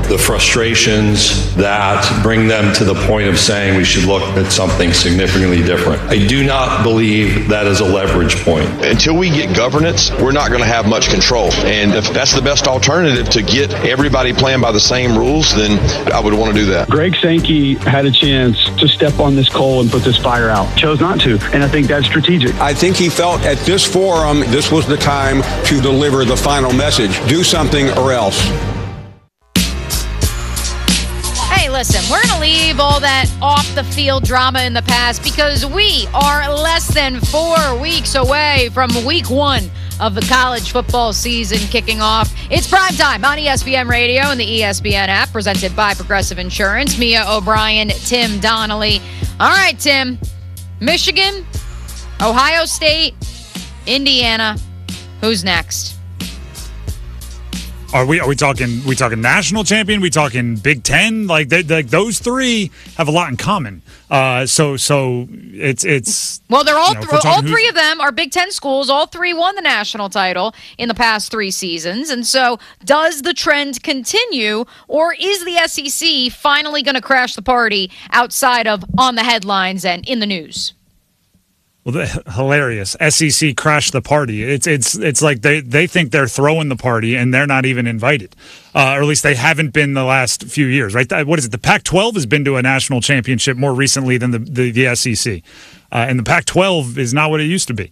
the frustrations that bring them to the point of saying we should look at something significantly different. I do not believe that is a leverage point. Until we get governance, we're not going to have much control. And if that's the best alternative to get everybody playing by the same rules, then I would want to do that. Greg Sankey had a chance to step on this coal and put this fire out. Chose not to, and I think that's strategic. I think he felt at this forum, this was the time to deliver the final message. Do something or else. Hey, listen, we're going to leave all that off-the-field drama in the past because we are less than 4 weeks away from week 1 of the college football season kicking off. It's primetime on ESPN Radio and the ESPN app, presented by Progressive Insurance. Mia O'Brien, Tim Donnelly. All right, Tim. Michigan, Ohio State, Indiana. Who's next? Are we talking national champion? We talking Big Ten? Like those three have a lot in common. So it's well, they're all three of them are Big Ten schools. All three won the national title in the past 3 seasons. And so, does the trend continue, or is the SEC finally going to crash the party outside of on the headlines and in the news? Well, hilarious. SEC crashed the party. It's like they think they're throwing the party and they're not even invited, or at least they haven't been the last few years, right? What is it? The Pac-12 has been to a national championship more recently than the SEC, and the Pac-12 is not what it used to be.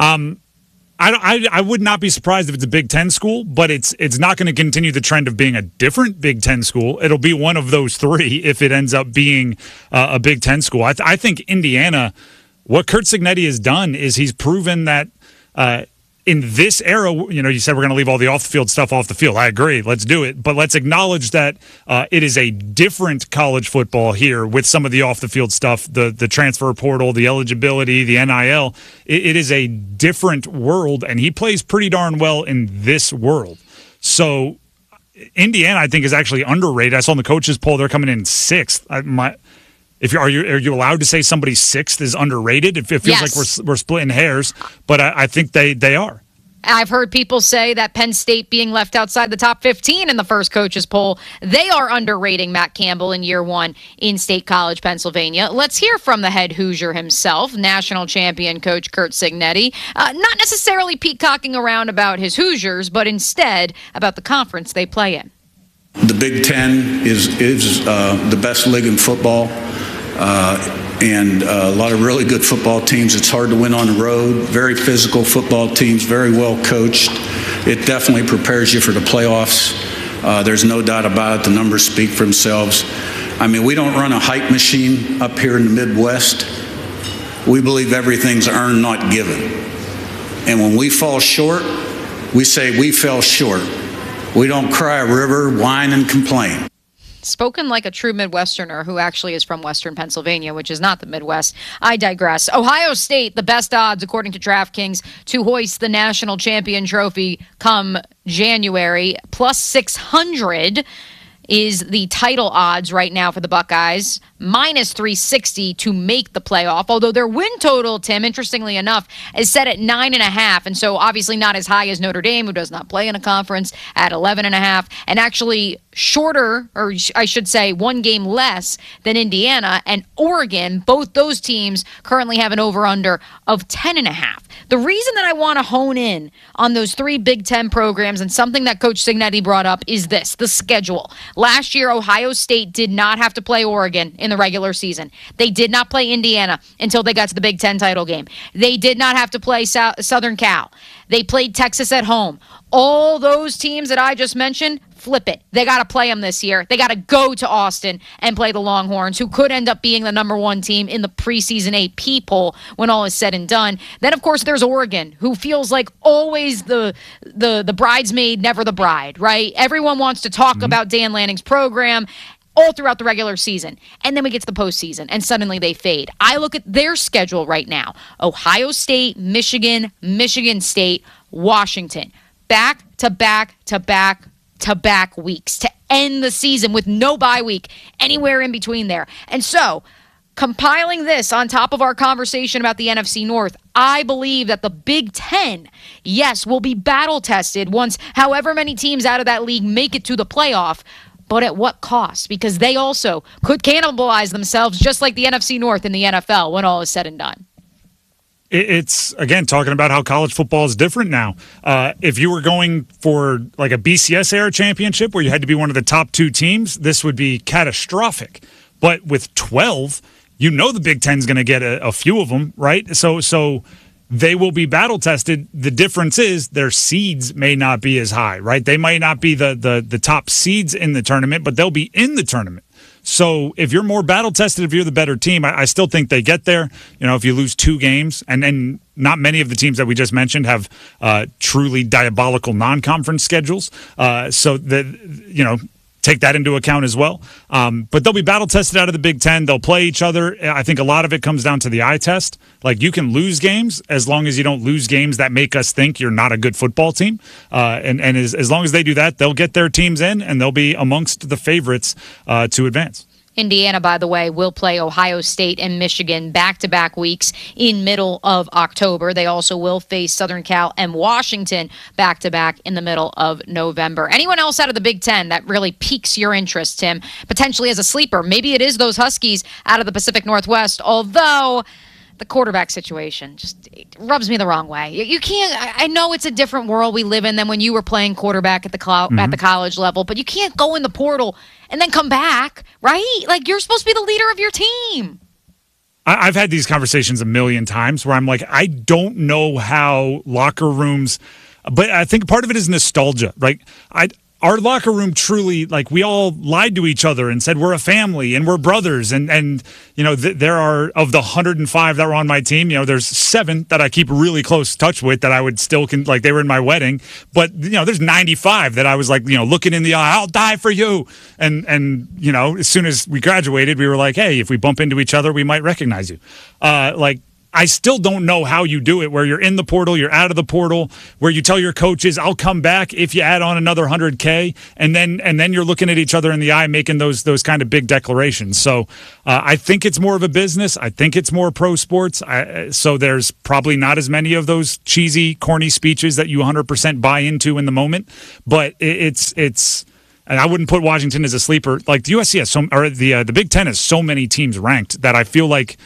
I would not be surprised if it's a Big Ten school, but it's not going to continue the trend of being a different Big Ten school. It'll be one of those three if it ends up being a Big Ten school. I think Indiana. What Curt Cignetti has done is he's proven that in this era, you said we're going to leave all the off-the-field stuff off the field. I agree. Let's do it. But let's acknowledge that it is a different college football here with some of the off-the-field stuff, the transfer portal, the eligibility, the NIL. It is a different world, and he plays pretty darn well in this world. So Indiana, I think, is actually underrated. I saw in the coaches poll they're coming in 6th. Are you allowed to say somebody 6th is underrated? It feels like we're splitting hairs, but I think they are. I've heard people say that Penn State being left outside the top 15 in the first coaches poll, they are underrating Matt Campbell in year 1 in State College, Pennsylvania. Let's hear from the head Hoosier himself, national champion coach Curt Cignetti. Not necessarily peacocking around about his Hoosiers, but instead about the conference they play in. The Big Ten is the best league in football. And a lot of really good football teams. It's hard to win on the road. Very physical football teams, very well coached. It definitely prepares you for the playoffs. There's no doubt about it. The numbers speak for themselves. I mean, we don't run a hype machine up here in the Midwest. We believe everything's earned, not given. And when we fall short, we say we fell short. We don't cry a river, whine, and complain. Spoken like a true Midwesterner who actually is from Western Pennsylvania, which is not the Midwest. I digress. Ohio State, the best odds, according to DraftKings, to hoist the national champion trophy come January. Plus 600 is the title odds right now for the Buckeyes. Minus 360 to make the playoff. Although their win total, Tim, interestingly enough, is set at 9.5. And so obviously not as high as Notre Dame, who does not play in a conference, at 11.5. And actually shorter, or I should say 1 game less than Indiana and Oregon. Both those teams currently have an over-under of 10.5. The reason that I want to hone in on those 3 Big Ten programs and something that Coach Cignetti brought up is this, the schedule. Last year, Ohio State did not have to play Oregon in the regular season. They did not play Indiana until they got to the Big Ten title game. They did not have to play Southern Cal. They played Texas at home. All those teams that I just mentioned, flip it. They got to play them this year. They got to go to Austin and play the Longhorns, who could end up being the number 1 team in the preseason AP poll when all is said and done. Then, of course, there's Oregon, who feels like always the bridesmaid, never the bride, right? Everyone wants to talk about Dan Lanning's program all throughout the regular season. And then we get to the postseason, and suddenly they fade. I look at their schedule right now. Ohio State, Michigan, Michigan State, Washington. Back-to-back weeks to end the season with no bye week anywhere in between there. And so, compiling this on top of our conversation about the NFC North, I believe that the Big Ten, yes, will be battle-tested once however many teams out of that league make it to the playoff. but at what cost? Because they also could cannibalize themselves just like the NFC North in the NFL when all is said and done. It's, again, talking about how college football is different now. If you were going for like a BCS-era championship where you had to be one of the top 2 teams, this would be catastrophic. But with 12, you know the Big Ten's going to get a few of them, right? So they will be battle-tested. The difference is their seeds may not be as high, right? They might not be the top seeds in the tournament, but they'll be in the tournament. So if you're more battle-tested, if you're the better team, I still think they get there. You know, if you lose 2 games, and then not many of the teams that we just mentioned have truly diabolical non-conference schedules. So that, you know, take that into account as well. But they'll be battle-tested out of the Big Ten. They'll play each other. I think a lot of it comes down to the eye test. Like, you can lose games as long as you don't lose games that make us think you're not a good football team. And as long as they do that, they'll get their teams in, and they'll be amongst the favorites to advance. Indiana, by the way, will play Ohio State and Michigan back-to-back weeks in middle of October. They also will face Southern Cal and Washington back-to-back in the middle of November. Anyone else out of the Big Ten that really piques your interest, Tim, potentially as a sleeper? Maybe it is those Huskies out of the Pacific Northwest, although the quarterback situation just rubs me the wrong way. You can't. I know it's a different world we live in than when you were playing quarterback at the college level, but you can't go in the portal and then come back, right? Like, you're supposed to be the leader of your team. I've had these conversations a million times where I'm like, I don't know how locker rooms, but I think part of it is nostalgia. Like, our locker room truly, like, we all lied to each other and said we're a family and we're brothers. And you know, there are, of the 105 that were on my team, you know, there's 7 that I keep really close touch with that I would still, like, they were in my wedding. But, you know, there's 95 that I was like, you know, looking in the eye, I'll die for you. And you know, as soon as we graduated, we were like, hey, if we bump into each other, we might recognize you. Like, I still don't know how you do it, where you're in the portal, you're out of the portal, where you tell your coaches, I'll come back if you add on another 100K, and then you're looking at each other in the eye making those kind of big declarations. So I think it's more of a business. I think it's more pro sports. So there's probably not as many of those cheesy, corny speeches that you 100% buy into in the moment. But it's and I wouldn't put Washington as a sleeper. Like, the USC has the Big Ten has so many teams ranked that I feel like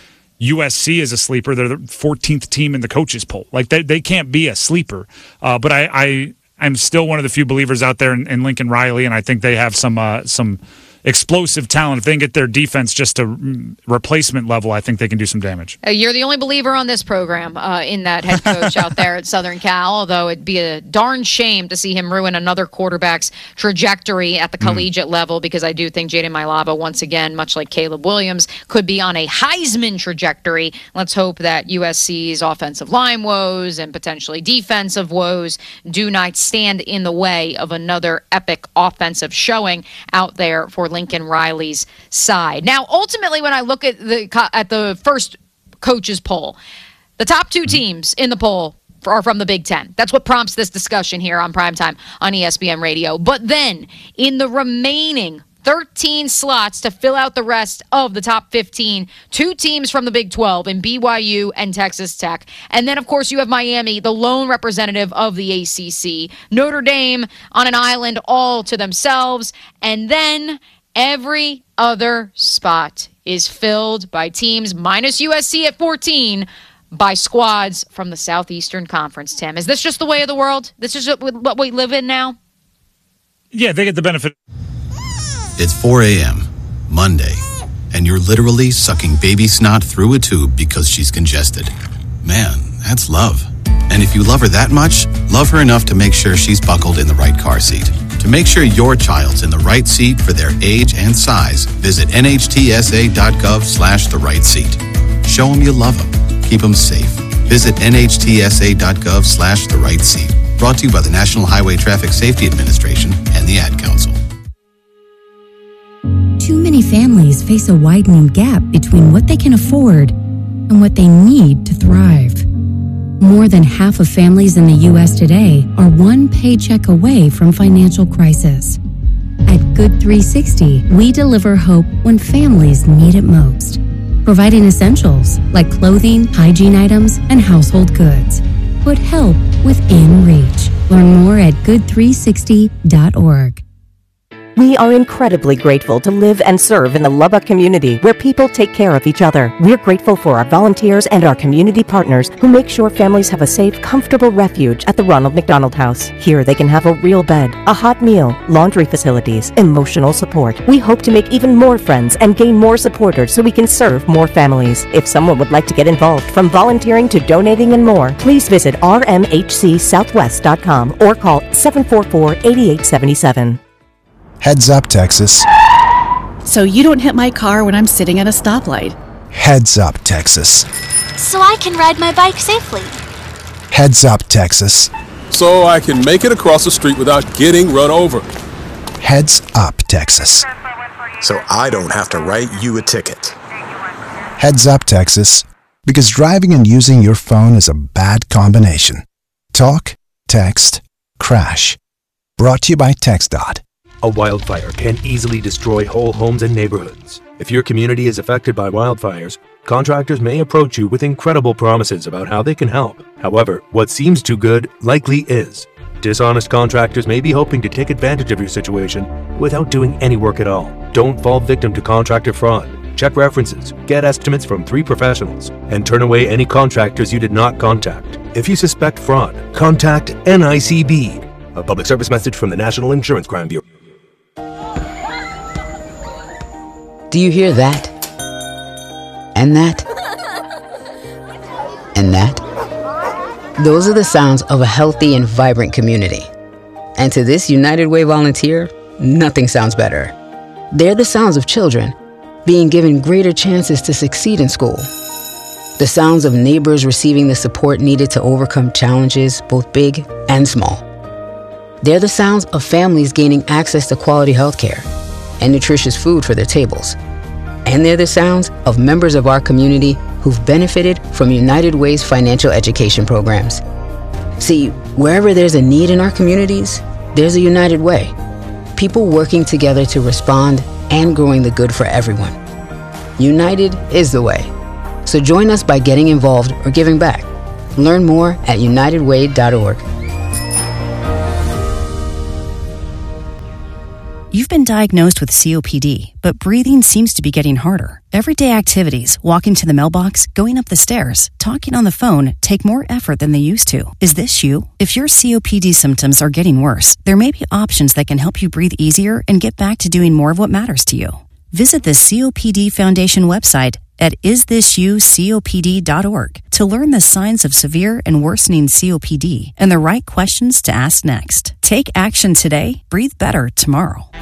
USC is a sleeper. They're the 14th team in the coaches poll. Like, they can't be a sleeper. But I'm still one of the few believers out there in Lincoln Riley, and I think they have some explosive talent. If they can get their defense just to replacement level, I think they can do some damage. You're the only believer on this program in that head coach out there at Southern Cal, although it'd be a darn shame to see him ruin another quarterback's trajectory at the collegiate level, because I do think Jaden Mailava, once again, much like Caleb Williams, could be on a Heisman trajectory. Let's hope that USC's offensive line woes and potentially defensive woes do not stand in the way of another epic offensive showing out there for Lincoln Riley's side. Now, ultimately, when I look at the first coaches poll, the top 2 teams in the poll are from the Big Ten. That's what prompts this discussion here on Primetime on ESPN Radio. But then, in the remaining 13 slots to fill out the rest of the top 15, 2 teams from the Big 12 in BYU and Texas Tech. And then, of course, you have Miami, the lone representative of the ACC. Notre Dame on an island all to themselves. And then every other spot is filled by teams, minus USC at 14, by squads from the Southeastern Conference, Tim. Is this just the way of the world? This is what we live in now? Yeah, they get the benefit. It's 4 a.m., Monday, and you're literally sucking baby snot through a tube because she's congested. Man, that's love. And if you love her that much, love her enough to make sure she's buckled in the right car seat. To make sure your child's in the right seat for their age and size, visit nhtsa.gov/the right seat. Show them you love them. Keep them safe. Visit nhtsa.gov/the right seat. Brought to you by the National Highway Traffic Safety Administration and the Ad Council. Too many families face a widening gap between what they can afford and what they need to thrive. More than half of families in the U.S. today are one paycheck away from financial crisis. At Good 360, we deliver hope when families need it most, providing essentials like clothing, hygiene items, and household goods. Put help within reach. Learn more at good360.org. We are incredibly grateful to live and serve in the Lubbock community where people take care of each other. We're grateful for our volunteers and our community partners who make sure families have a safe, comfortable refuge at the Ronald McDonald House. Here they can have a real bed, a hot meal, laundry facilities, emotional support. We hope to make even more friends and gain more supporters so we can serve more families. If someone would like to get involved, from volunteering to donating and more, please visit rmhcsouthwest.com or call 744-8877. Heads up, Texas. So you don't hit my car when I'm sitting at a stoplight. Heads up, Texas. So I can ride my bike safely. Heads up, Texas. So I can make it across the street without getting run over. Heads up, Texas. So I don't have to write you a ticket. Heads up, Texas. Because driving and using your phone is a bad combination. Talk, text, crash. Brought to you by TxDOT. A wildfire can easily destroy whole homes and neighborhoods. If your community is affected by wildfires, contractors may approach you with incredible promises about how they can help. However, what seems too good likely is. Dishonest contractors may be hoping to take advantage of your situation without doing any work at all. Don't fall victim to contractor fraud. Check references, get estimates from 3 professionals, and turn away any contractors you did not contact. If you suspect fraud, contact NICB. A public service message from the National Insurance Crime Bureau. Do you hear that? And that? And that? Those are the sounds of a healthy and vibrant community. And to this United Way volunteer, nothing sounds better. They're the sounds of children being given greater chances to succeed in school. The sounds of neighbors receiving the support needed to overcome challenges, both big and small. They're the sounds of families gaining access to quality health care and nutritious food for their tables. And they're the sounds of members of our community who've benefited from United Way's financial education programs. See, wherever there's a need in our communities, there's a United Way. People working together to respond and growing the good for everyone. United is the way. So join us by getting involved or giving back. Learn more at unitedway.org. You've been diagnosed with COPD, but breathing seems to be getting harder. Everyday activities, walking to the mailbox, going up the stairs, talking on the phone, take more effort than they used to. Is this you? If your COPD symptoms are getting worse, there may be options that can help you breathe easier and get back to doing more of what matters to you. Visit the COPD Foundation website at isthisyoucopd.org to learn the signs of severe and worsening COPD and the right questions to ask next. Take action today, breathe better tomorrow.